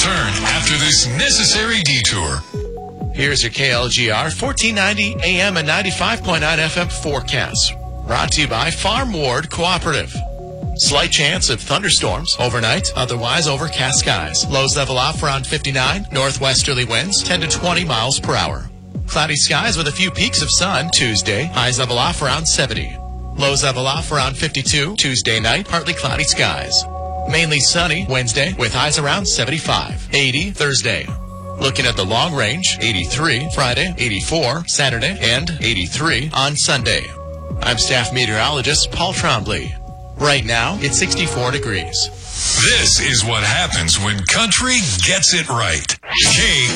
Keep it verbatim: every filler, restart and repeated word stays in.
return after this necessary detour. Here's your K L G R fourteen ninety A M and ninety-five point nine F M forecast. Brought to you by Farm Ward Cooperative. Slight chance of thunderstorms overnight, otherwise overcast skies. Lows level off around fifty-nine, northwesterly winds ten to twenty miles per hour. Cloudy skies with a few peaks of sun Tuesday, highs level off around seventy. Lows level off around fifty-two, Tuesday night, partly cloudy skies. Mainly sunny Wednesday with highs around seventy-five, eighty Thursday. Looking at the long range, eighty-three Friday, eighty-four Saturday, and eighty-three on Sunday. I'm staff meteorologist Paul Trombley. Right now, it's sixty-four degrees. This is what happens when country gets it right. K